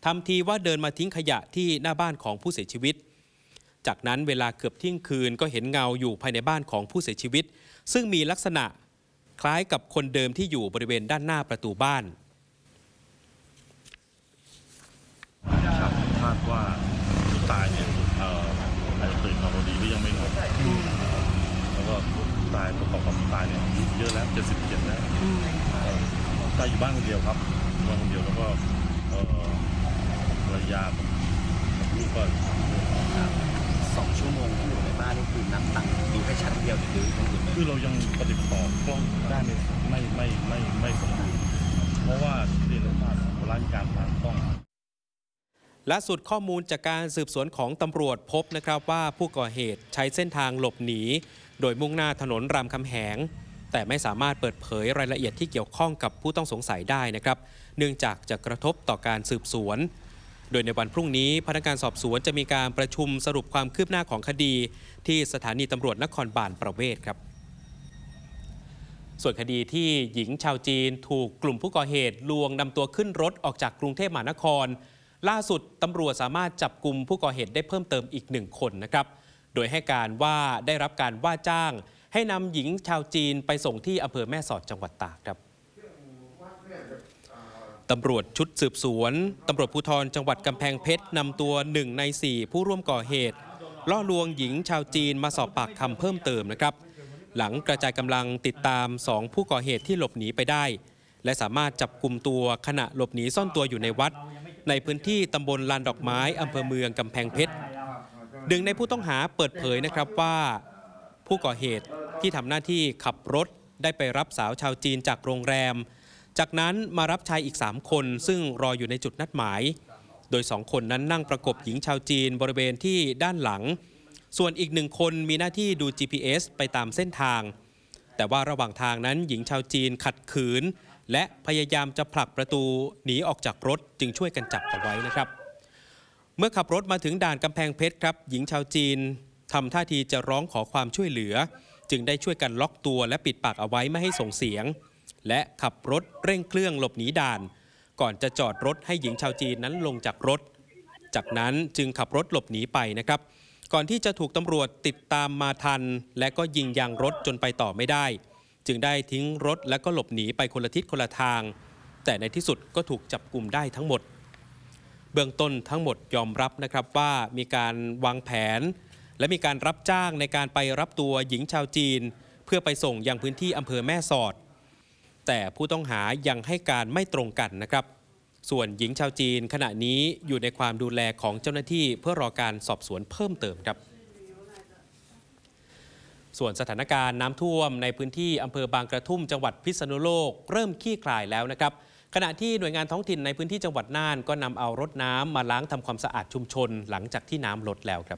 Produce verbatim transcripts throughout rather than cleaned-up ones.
ทำทีว่าเดินมาทิ้งขยะที่หน้าบ้านของผู้เสียชีวิตจากนั้นเวลาเกือบเที่ยงคืนก็เห็นเงาอยู่ภายในบ้านของผู้เสียชีวิตซึ่งมีลักษณะคล้ายกับคนเดิมที่อยู่บริเวณด้านหน้าประตูบ้านคาดว่าผู้ตายเนี่ยอาจจะตื่นมาพอดีหรือยังไม่นอนแล้วก็ตายประกอบกับตายเนี่ยเยอะแล้วเจ็ดสิบเจ็ดแล้วตายอยู่บ้านคนเดียวครับบ้านคนเดียวแล้วก็ภรรยากับลูกก็สองชั่วโมงที่อยู่ในบ้านนี่คือนับตังค์ดูแค่ชั้นเดียวหรือตรงอื่นคือเรายังปฏิบัติต่อกล้องได้ไม่ไม่ไม่ไม่สมบูรณ์เพราะว่าเรียนรู้ว่าร้านการทางกล้องล่าสุดข้อมูลจากการสืบสวนของตำรวจพบนะครับว่าผู้ก่อเหตุใช้เส้นทางหลบหนีโดยมุ่งหน้าถนนรามคำแหงแต่ไม่สามารถเปิดเผยรายละเอียดที่เกี่ยวข้องกับผู้ต้องสงสัยได้นะครับเนื่องจากจะกระทบต่อการสืบสวนโดยในวันพรุ่งนี้พนักงานสอบสวนจะมีการประชุมสรุปความคืบหน้าของคดีที่สถานีตำรวจนครบาลประเวศครับส่วนคดีที่หญิงชาวจีนถูกกลุ่มผู้ก่อเหตุลวงนำตัวขึ้นรถออกจากกรุงเทพมหานครล่าสุดตำรวจสามารถจับกลุ่มผู้ก่อเหตุได้เพิ่มเติมอีกหนึ่งคนนะครับโดยให้การว่าได้รับการว่าจ้างให้นำหญิงชาวจีนไปส่งที่อำเภอแม่สอดจังหวัดตากครับตำรวจชุดสืบสวนตำรวจภูธรจังหวัดกำแพงเพชรนำตัวหนึ่งในสี่ผู้ร่วมก่อเหตุล่อลวงหญิงชาวจีนมาสอบปากคำเพิ่มเติมนะครับหลังกระจายกำลังติดตามสองผู้ก่อเหตุที่หลบหนีไปได้และสามารถจับกุมตัวขณะหลบหนีซ่อนตัวอยู่ในวัดในพื้นที่ตำบลลานดอกไม้อำเภอเมืองกำแพงเพชรหนึ่งในผู้ต้องหาเปิดเผยนะครับว่าผู้ก่อเหตุที่ทำหน้าที่ขับรถได้ไปรับสาวชาวจีนจากโรงแรมจากนั้นมารับชายอีกสามคนซึ่งรออยู่ในจุดนัดหมายโดยสองคนนั้นนั่งประกบหญิงชาวจีนบริเวณที่ด้านหลังส่วนอีกหนึ่งคนมีหน้าที่ดู จี พี เอส ไปตามเส้นทางแต่ว่าระหว่างทางนั้นหญิงชาวจีนขัดขืนและพยายามจะผลักประตูหนีออกจากรถจึงช่วยกันจับเอาไว้นะครับเมื่อขับรถมาถึงด่านกำแพงเพชรครับหญิงชาวจีนทำท่าทีจะร้องขอความช่วยเหลือจึงได้ช่วยกันล็อกตัวและปิดปากเอาไว้ไม่ให้ส่งเสียงและขับรถเร่งเครื่องหลบหนีด่านก่อนจะจอดรถให้หญิงชาวจีนนั้นลงจากรถจากนั้นจึงขับรถหลบหนีไปนะครับก่อนที่จะถูกตำรวจติดตามมาทันและก็ยิงยางรถจนไปต่อไม่ได้จึงได้ทิ้งรถและก็หลบหนีไปคนละทิศคนละทางแต่ในที่สุดก็ถูกจับกุมได้ทั้งหมดเบื้องต้นทั้งหมดยอมรับนะครับว่ามีการวางแผนและมีการรับจ้างในการไปรับตัวหญิงชาวจีนเพื่อไปส่งยังพื้นที่อำเภอแม่สอดแต่ผู้ต้องหายังให้การไม่ตรงกันนะครับส่วนหญิงชาวจีนขณะนี้อยู่ในความดูแลของเจ้าหน้าที่เพื่อรอการสอบสวนเพิ่มเติมครับส่วนสถานการณ์น้ำท่วมในพื้นที่อำเภอบางกระทุ่มจังหวัดพิษณุโลกเริ่มคลี่คลายแล้วนะครับขณะที่หน่วยงานท้องถิ่นในพื้นที่จังหวัดน่านก็นำเอารถน้ำมาล้างทำความสะอาดชุมชนหลังจากที่น้ำลดแล้วครับ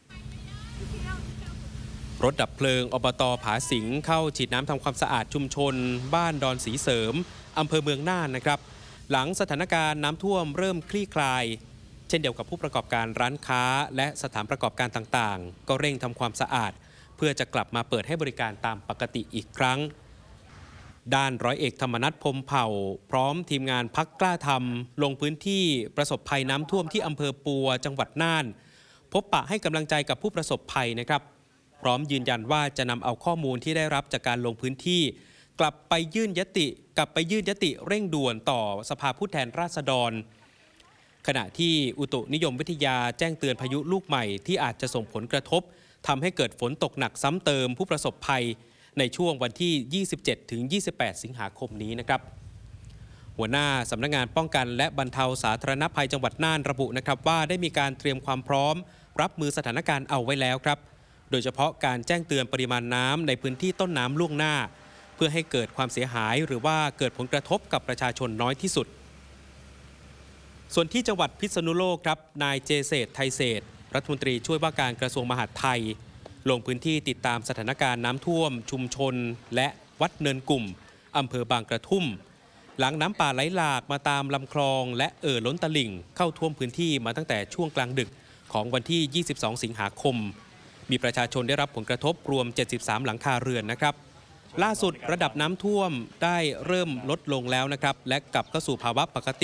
รถดับเพลิงอบต.ผาสิงเข้าฉีดน้ำทำความสะอาดชุมชนบ้านดอนสีเสริมอำเภอเมืองน่านนะครับหลังสถานการณ์น้ำท่วมเริ่มคลี่คลายเช่นเดียวกับผู้ประกอบการร้านค้าและสถานประกอบการต่างๆก็เร่งทำความสะอาดเพื่อจะกลับมาเปิดให้บริการตามปกติอีกครั้งด้านร้อยเอกธรรมนัสพรหมเผ่าพร้อมทีมงานพรรคกล้าทำลงพื้นที่ประสบภัยน้ำท่วมที่อำเภอปัวจังหวัดน่านพบปะให้กำลังใจกับผู้ประสบภัยนะครับพร้อมยืนยันว่าจะนำเอาข้อมูลที่ได้รับจากการลงพื้นที่กลับไปยื่นยติกลับไปยื่นยติเร่งด่วนต่อสภาผู้แทนราษฎรขณะที่อุตุนิยมวิทยาแจ้งเตือนพายุลูกใหม่ที่อาจจะส่งผลกระทบทำให้เกิดฝนตกหนักซ้ำเติมผู้ประสบภัยในช่วงวันที่ ยี่สิบเจ็ดถึงยี่สิบแปด สิงหาคมนี้นะครับหัวหน้าสำนักงานป้องกันและบรรเทาสาธารณภัยจังหวัดน่านระบุนะครับว่าได้มีการเตรียมความพร้อมรับมือสถานการณ์เอาไว้แล้วครับโดยเฉพาะการแจ้งเตือนปริมาณน้ำในพื้นที่ต้นน้ำล่วงหน้าเพื่อให้เกิดความเสียหายหรือว่าเกิดผลกระทบกับประชาชนน้อยที่สุดส่วนที่จังหวัดพิษณุโลกครับนายเจเศรษฐ์ไทยเศรษฐ์รัฐมนตรีช่วยว่าการกระทรวงมหาดไทยลงพื้นที่ติดตามสถานการณ์น้ำท่วมชุมชนและวัดเนินกลุ่มอำเภอบางกระทุ่มหลังน้ำป่าไหลหลากมาตามลำคลองและเอ่อล้นตลิ่งเข้าท่วมพื้นที่มาตั้งแต่ช่วงกลางดึกของวันที่ ยี่สิบสอง สิงหาคมมีประชาชนได้รับผลกระทบรวมเจ็ดสิบสามหลังคาเรือนนะครับล่าสุดระดับน้ำท่วมได้เริ่มลดลงแล้วนะครับและกลับเข้าสู่ภาวะปกติ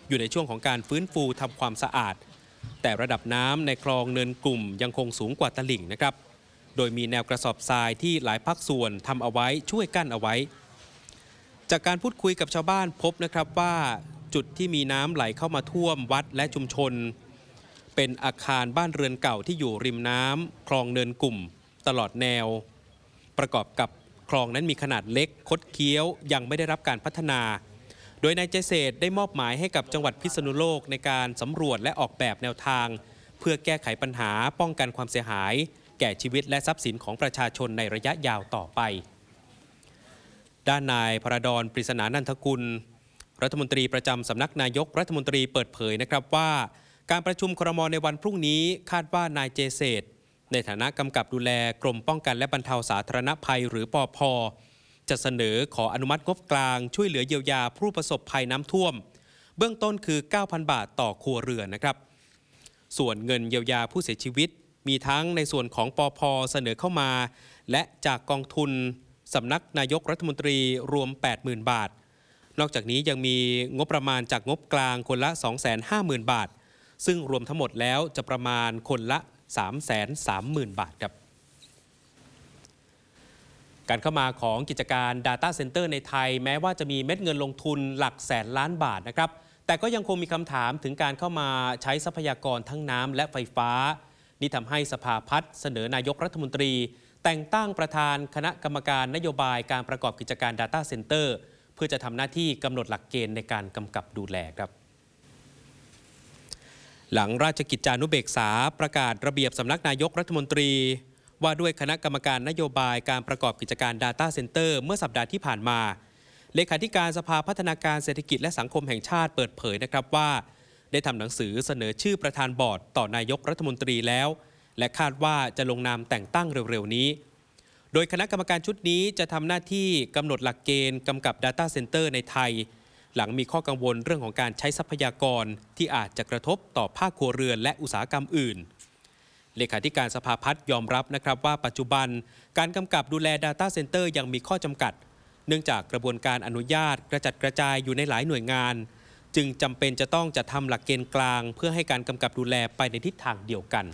อยู่ในช่วงของการฟื้นฟูทำความสะอาดแต่ระดับน้ำในคลองเนินกลุ่มยังคงสูงกว่าตลิ่งนะครับโดยมีแนวกระสอบทรายที่หลายภาคส่วนทำเอาไว้ช่วยกั้นเอาไว้จากการพูดคุยกับชาวบ้านพบนะครับว่าจุดที่มีน้ำไหลเข้ามาท่วมวัดและชุมชนเป็นอาคารบ้านเรือนเก่าที่อยู่ริมน้ำคลองเนินกลุ่มตลอดแนวประกอบกับคลองนั้นมีขนาดเล็กคดเคี้ยวยังไม่ได้รับการพัฒนาโดยนายเจษฎได้มอบหมายให้กับจังหวัดพิษณุโลกในการสำรวจและออกแบบแนวทางเพื่อแก้ไขปัญหาป้องกันความเสียหายแก่ชีวิตและทรัพย์สินของประชาชนในระยะยาวต่อไปด้านนายพระดอนปริศนานันทกุลรัฐมนตรีประจำสำนักนายกรัฐมนตรีเปิดเผยนะครับว่าการประชุมครม.ในวันพรุ่งนี้คาดว่านายเจษฎในฐานะกำกับดูแลกรมป้องกันและบรรเทาสาธารณภัยหรือปภ.จะเสนอขออนุมัติงบกลางช่วยเหลือเยียวยาผู้ประสบภัยน้ำท่วมเบื้องต้นคือ เก้าพัน บาทต่อครัวเรือนนะครับส่วนเงินเยียวยาผู้เสียชีวิตมีทั้งในส่วนของปภ.เสนอเข้ามาและจากกองทุนสำนักนายกรัฐมนตรีรวม แปดหมื่น บาทนอกจากนี้ยังมีงบประมาณจากงบกลางคนละ สองแสนห้าหมื่น บาทซึ่งรวมทั้งหมดแล้วจะประมาณคนละ สามแสนสามหมื่น บาทครับการเข้ามาของกิจการ Data Center ในไทยแม้ว่าจะมีเม็ดเงินลงทุนหลักแสนล้านบาทนะครับแต่ก็ยังคงมีคำถามถึงการเข้ามาใช้ทรัพยากรทั้งน้ำและไฟฟ้านี่ทำให้สภาพัฒน์เสนอนายกรัฐมนตรีแต่งตั้งประธานคณะกรรมการนโยบายการประกอบกิจการ Data Center เพื่อจะทำหน้าที่กำหนดหลักเกณฑ์ในการกำกับดูแลครับหลังราชกิจจานุเบกษาประกาศระเบียบสำนักนายกรัฐมนตรีว่าด้วยคณะกรรมการนโยบายการประกอบกิจการ Data Center เมื่อสัปดาห์ที่ผ่านมาเลขาธิการสภาพัฒนาการเศรษฐกิจและสังคมแห่งชาติเปิดเผยนะครับว่าได้ทำหนังสือเสนอชื่อประธานบอร์ดต่อนายกรัฐมนตรีแล้วและคาดว่าจะลงนามแต่งตั้งเร็วๆนี้โดยคณะกรรมการชุดนี้จะทำหน้าที่กำหนดหลักเกณฑ์กำกับ Data Center ในไทยหลังมีข้อกังวลเรื่องของการใช้ทรัพยากรที่อาจจะกระทบต่อภาคครัวเรือนและอุตสาหกรรมอื่นเลขาธิการสภาพัฒน์ยอมรับนะครับว่าปัจจุบันการกำกับดูแล Data Center ยังมีข้อจำกัดเนื่องจากกระบวนการอนุญาตกระจัดกระจายอยู่ในหลายหน่วยงานจึงจำเป็นจะต้องจัดทำหลักเกณฑ์กลางเพื่อให้การกำกับดูแลไปในทิศทางเดียวกัน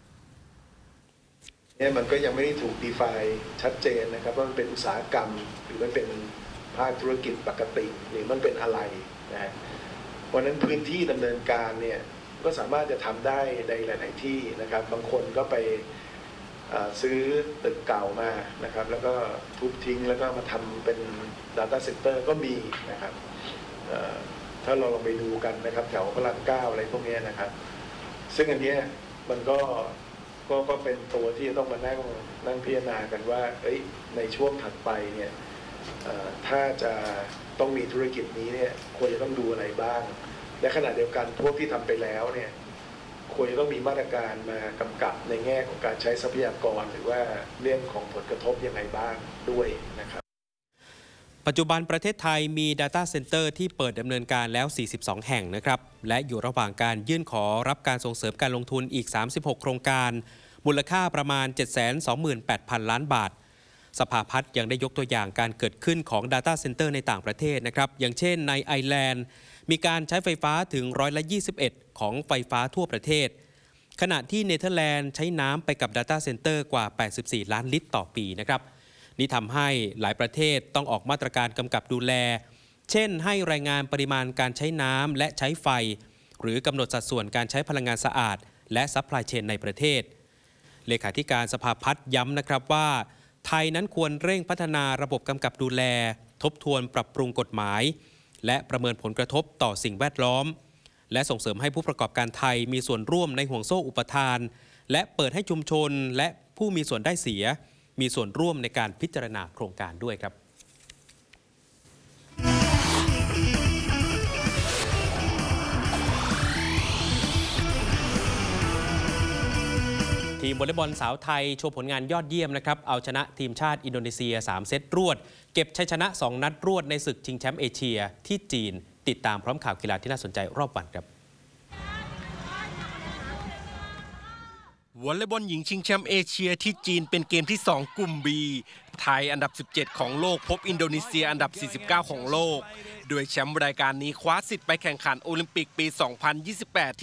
เนี่ยมันก็ยังไม่ได้ถูก define ชัดเจนนะครับว่ามันเป็นอุตสาหกรรมหรือมันเป็นภาคธุรกิจปกติหรือมันเป็นอะไรนะฮะเพราะนั้นพื้นที่ดำเนินการเนี่ยก็สามารถจะทำได้ในหลายๆที่นะครับบางคนก็ไปซื้อตึกเก่ามานะครับแล้วก็ทุบทิ้งแล้วก็มาทำเป็น Data Center ก็มีนะครับถ้าเราลองไปดูกันนะครับแถวพระรามเก้าอะไรพวกนี้นะครับซึ่งอันนี้มันก็ก็ก็เป็นตัวที่ต้องมานั่งนั่งพิจารณากันว่าเอ้ยในช่วงถัดไปเนี่ยถ้าจะต้องมีธุรกิจนี้เนี่ยควรจะต้องดูอะไรบ้างและขณะเดียวกันพวกที่ทำไปแล้วเนี่ยควรจะต้องมีมาตรการมากำกับในแง่ของการใช้ทรัพยากรหรือว่าเรื่องของผลกระทบยังไงบ้างด้วยนะครับปัจจุบันประเทศไทยมี Data Center ที่เปิดดำเนินการแล้วสี่สิบสองแห่งนะครับและอยู่ระหว่างการยื่นขอรับการส่งเสริมการลงทุนอีกสามสิบหกโครงการมูลค่าประมาณ เจ็ดแสนสองหมื่นแปดพัน ล้านบาทสภาพัฒน์ยังได้ยกตัวอย่างการเกิดขึ้นของ Data Center ในต่างประเทศนะครับอย่างเช่นในไอร์แลนด์มีการใช้ไฟฟ้าถึงร้อยละยี่สิบเอ็ดของไฟฟ้าทั่วประเทศขณะที่เนเธอร์แลนด์ใช้น้ำไปกับ Data Center กว่าแปดสิบสี่ล้านลิตรต่อปีนะครับนี่ทำให้หลายประเทศต้องออกมาตรการกำกับดูแลเช่นให้รายงานปริมาณการใช้น้ำและใช้ไฟหรือกำหนดสัดส่วนการใช้พลังงานสะอาดและซัพพลายเชนในประเทศเลขาธิการสภาพัฒน์ย้ำนะครับว่าไทยนั้นควรเร่งพัฒนาระบบกำกับดูแลทบทวนปรับปรุงกฎหมายและประเมินผลกระทบต่อสิ่งแวดล้อมและส่งเสริมให้ผู้ประกอบการไทยมีส่วนร่วมในห่วงโซ่อุปทานและเปิดให้ชุมชนและผู้มีส่วนได้เสียมีส่วนร่วมในการพิจารณาโครงการด้วยครับทีมวอลเลย์บอลสาวไทยโชว์ผลงานยอดเยี่ยมนะครับเอาชนะทีมชาติอินโดนีเซียสามเซตรวดเก็บชัยชนะสองนัดรวดในศึกชิงแชมป์เอเชียที่จีนติดตามพร้อมข่าวกีฬาที่น่าสนใจรอบวันครับวอลเลย์บอลหญิงชิงแชมป์เอเชียที่จีนเป็นเกมที่สองกลุ่ม B ไทยอันดับสิบเจ็ดของโลกพบอินโดนีเซียอันดับสี่สิบเก้าของโลกโดยแชมป์รายการนี้คว้าสิทธิ์ไปแข่งขันโอลิมปิกปี สองพันยี่สิบแปด